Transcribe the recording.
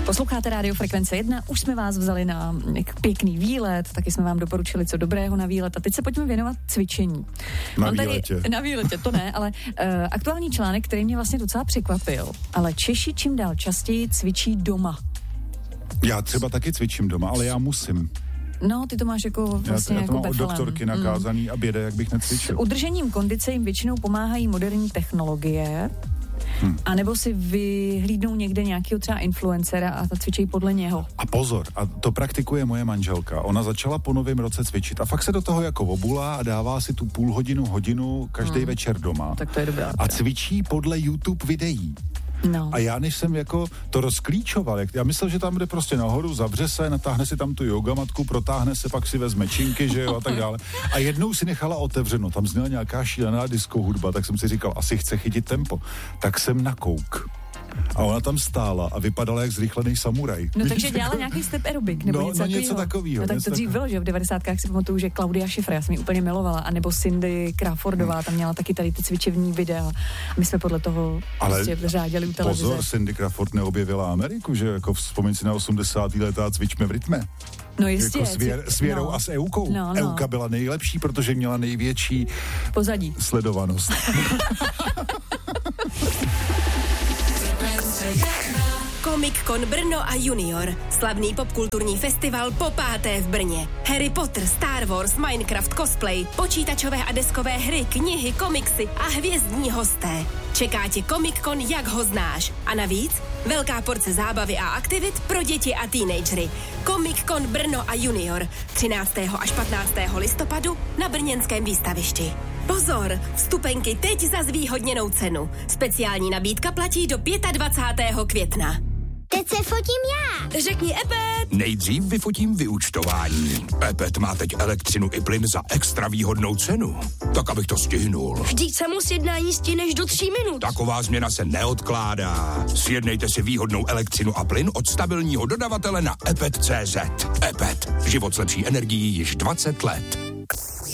Posloucháte Rádio Frekvence 1, už jsme vás vzali na pěkný výlet, taky jsme vám doporučili, co dobrého na výlet a teď se pojďme věnovat cvičení. Na výletě, to ne, ale aktuální článek, který mě vlastně docela překvapil, ale Češi čím dál častěji cvičí doma. Já třeba taky cvičím doma, ale já musím. No, ty to máš jako vlastně já to jako mám od doktorky nakázaný a běda, jak bych necvičil. S udržením kondice jim většinou pomáhají moderní technologie, a nebo si vyhlídnou někde nějakého třeba influencera a cvičí podle něho. A pozor, a to praktikuje moje manželka. Ona začala po novém roce cvičit a fakt se do toho jako obulá a dává si tu půl hodinu každý večer doma. Tak to je dobrá. A cvičí podle YouTube videí. No. A já, než jsem jako to rozklíčoval, já myslel, že tam jde prostě nahoru, zavře se, natáhne si tam tu yogamatku, protáhne se, pak si vezme činky, že jo, a tak dále. A jednou si nechala otevřeno, tam zněla nějaká šílená disco hudba, tak jsem si říkal, asi chce chytit tempo. Tak jsem nakouk. A ona tam stála a vypadala jak zrychlený samuraj. No takže dělala nějaký step aerobik nebo něco takového. No tak to dřív bylo, že v 90kách si pamatuju, že Claudia Schiffer, já jsem ji úplně milovala, anebo Cindy Crawfordová, tam měla taky tady ty cvičební videa. My jsme podle toho prostě řádili u televize. Pozor, Cindy Crawford neobjevila Ameriku, že jako vzpomeň si na 80. leta cvičme v rytme. No jistě. Jako s Věrou a s Eukou. No. Euka byla nejlepší, protože měla největší pozadí. Sledovanost. Comic-Con Brno a Junior. Slavný popkulturní festival po 5. v Brně. Harry Potter, Star Wars, Minecraft, cosplay, počítačové a deskové hry, knihy, komiksy a hvězdní hosté. Čeká tě Comic-Con, jak ho znáš. A navíc velká porce zábavy a aktivit pro děti a teenagery. Comic-Con Brno a Junior. 13. až 15. listopadu na brněnském výstavišti. Pozor, vstupenky teď za zvýhodněnou cenu. Speciální nabídka platí do 25. května. Teď se fotím já. Řekni Epet. Nejdřív vyfotím vyúčtování. Epet má teď elektřinu i plyn za extra výhodnou cenu. Tak, abych to stihnul. Vždyť se mu sjednání stihneš do 3 minut. Taková změna se neodkládá. Sjednejte si výhodnou elektřinu a plyn od stabilního dodavatele na epet.cz. Epet. Život s lepší energií již 20 let.